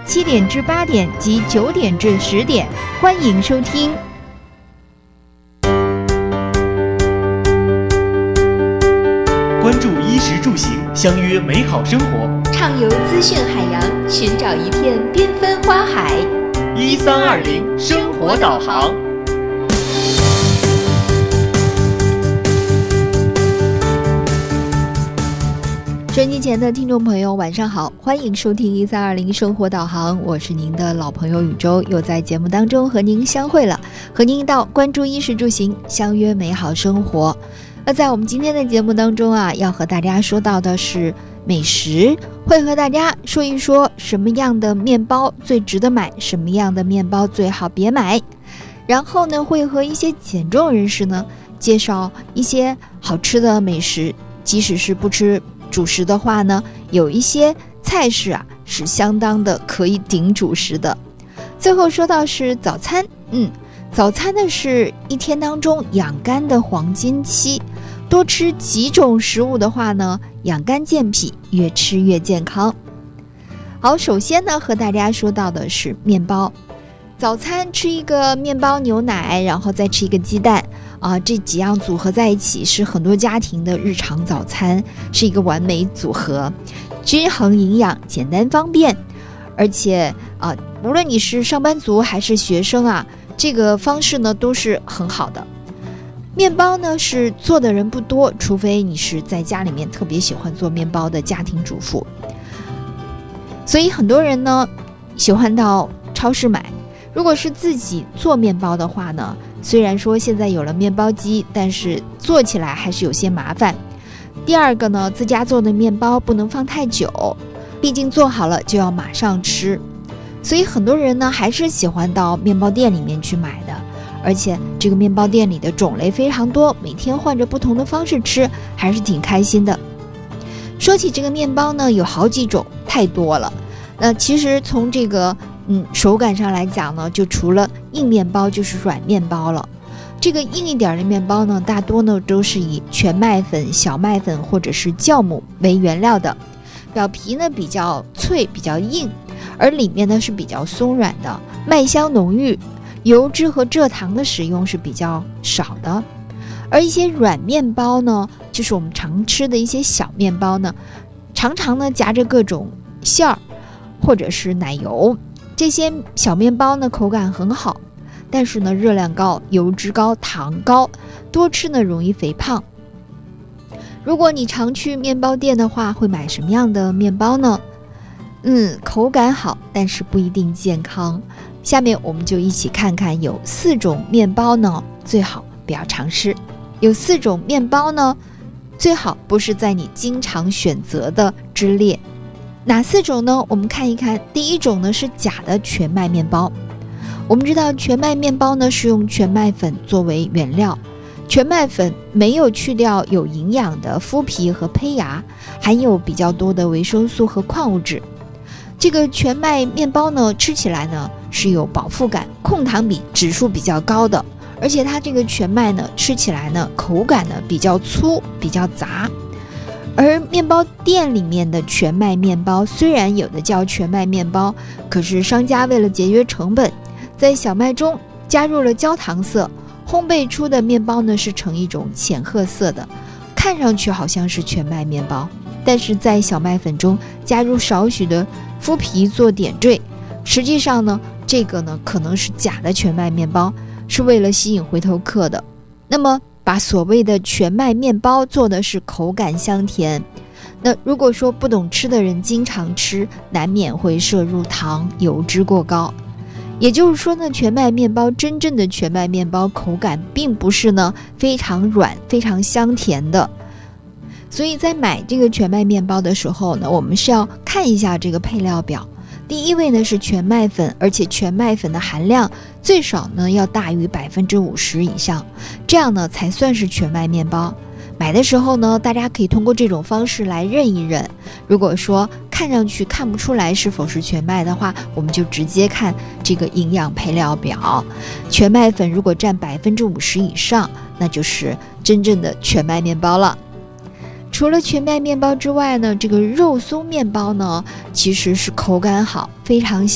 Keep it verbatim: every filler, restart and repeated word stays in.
七点至八点及九点至十点，欢迎收听。 关注衣食住行，相约美好生活， 畅游资讯海洋，寻找一片缤纷花海。 一三二零生活导航。 收音机前的听众朋友晚上好，欢迎收听一三二零生活导航，我是您的老朋友宇宙，又在节目当中和您相会了，和您一道关注衣食住行，相约美好生活。那在我们今天的节目当中啊，要和大家说到的是美食，会和大家说一说什么样的面包最值得买，什么样的面包最好别买。然后呢，会和一些减重人士呢介绍一些好吃的美食，即使是不吃主食的话呢，有一些菜式啊是相当的可以顶主食的。最后说到是早餐，嗯，早餐呢是一天当中养肝的黄金期，多吃几种食物的话呢，养肝健脾，越吃越健康。好，首先呢和大家说到的是面包。早餐吃一个面包牛奶，然后再吃一个鸡蛋啊，这几样组合在一起是很多家庭的日常早餐，是一个完美组合，均衡营养，简单方便，而且啊，无论你是上班族还是学生啊，这个方式呢都是很好的。面包呢是做的人不多，除非你是在家里面特别喜欢做面包的家庭主妇，所以很多人呢喜欢到超市买。如果是自己做面包的话呢，虽然说现在有了面包机，但是做起来还是有些麻烦。第二个呢，自家做的面包不能放太久，毕竟做好了就要马上吃，所以很多人呢还是喜欢到面包店里面去买的，而且这个面包店里的种类非常多，每天换着不同的方式吃，还是挺开心的。说起这个面包呢，有好几种，太多了。那其实从这个嗯，手感上来讲呢，就除了硬面包就是软面包了。这个硬一点的面包呢，大多呢都是以全麦粉、小麦粉或者是酵母为原料的，表皮呢比较脆、比较硬，而里面呢是比较松软的，麦香浓郁，油脂和蔗糖的使用是比较少的。而一些软面包呢，就是我们常吃的一些小面包呢，常常呢夹着各种馅儿或者是奶油。这些小面包呢口感很好，但是呢热量高，油脂高，糖高，多吃呢容易肥胖。如果你常去面包店的话，会买什么样的面包呢？嗯，口感好，但是不一定健康。下面我们就一起看看有四种面包呢最好不要尝试。有四种面包呢最好不是在你经常选择的之列。哪四种呢？我们看一看。第一种呢是假的全麦面包。我们知道全麦面包呢是用全麦粉作为原料，全麦粉没有去掉有营养的麸皮和胚芽，含有比较多的维生素和矿物质。这个全麦面包呢吃起来呢是有饱腹感，控糖比指数比较高的，而且它这个全麦呢吃起来呢口感呢比较粗，比较杂。而面包店里面的全麦面包虽然有的叫全麦面包，可是商家为了节约成本，在小麦中加入了焦糖色，烘焙出的面包呢是呈一种浅褐色的，看上去好像是全麦面包，但是在小麦粉中加入少许的麸皮做点缀，实际上呢这个呢可能是假的全麦面包，是为了吸引回头客的。那么把所谓的全麦面包做的是口感香甜，那如果说不懂吃的人经常吃，难免会摄入糖，油脂过高。也就是说呢，全麦面包真正的全麦面包口感并不是呢非常软、非常香甜的。所以在买这个全麦面包的时候呢，我们是要看一下这个配料表。第一位呢是全麦粉，而且全麦粉的含量最少呢要大于百分之五十以上，这样呢才算是全麦面包。买的时候呢，大家可以通过这种方式来认一认。如果说看上去看不出来是否是全麦的话，我们就直接看这个营养配料表。全麦粉如果占百分之五十以上，那就是真正的全麦面包了。除了全麦面包之外呢，这个肉松面包呢，其实是口感好，非常香。